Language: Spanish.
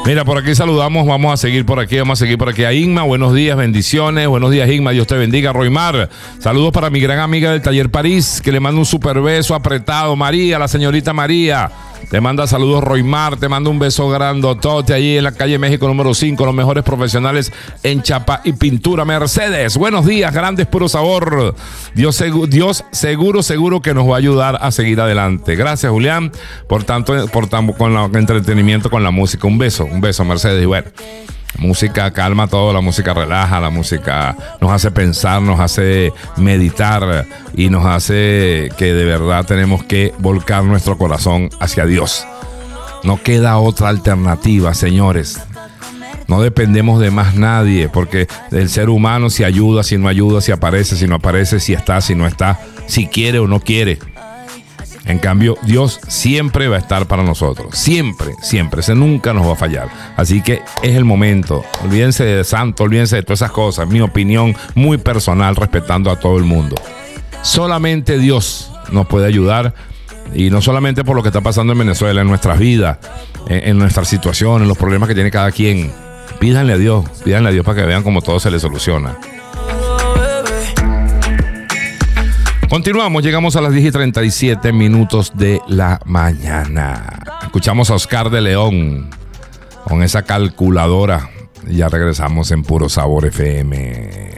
Mira, por aquí saludamos, vamos a seguir por aquí a Inma. Buenos días, bendiciones. Buenos días, Inma, Dios te bendiga. Roymar, saludos para mi gran amiga del Taller París, que le mando un super beso apretado. María, la señorita María, te manda saludos Roymar, te mando un beso grandotote allí en la calle México número 5, los mejores profesionales en chapa y pintura. Mercedes, buenos días, grandes, puro sabor. Dios seguro que nos va a ayudar a seguir adelante. Gracias, Julián, por tanto con el entretenimiento, con la música. Un beso, Mercedes. Y bueno, música calma todo, la música relaja, la música nos hace pensar, nos hace meditar y nos hace que de verdad tenemos que volcar nuestro corazón hacia Dios. No queda otra alternativa, señores. No dependemos de más nadie, porque el ser humano si ayuda, si no ayuda, si aparece, si no aparece, si está, si no está, si quiere o no quiere. En cambio, Dios siempre va a estar para nosotros. Siempre. Ese nunca nos va a fallar. Así que es el momento. Olvídense de santo, olvídense de todas esas cosas. Mi opinión muy personal, respetando a todo el mundo. Solamente Dios nos puede ayudar. Y no solamente por lo que está pasando en Venezuela, en nuestras vidas, en nuestras situaciones, en los problemas que tiene cada quien. Pídanle a Dios para que vean cómo todo se le soluciona. Continuamos, llegamos a las 10:37 de la mañana. Escuchamos a Oscar de León con esa calculadora. Y ya regresamos en Puro Sabor FM.